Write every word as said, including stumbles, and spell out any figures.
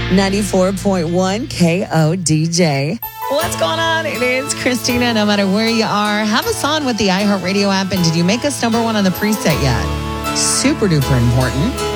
ninety-four point one K O D J. What's going on? It is Christina. No matter where you are, have us on with the iHeartRadio app. And did you make us number one on the preset yet? Super duper important.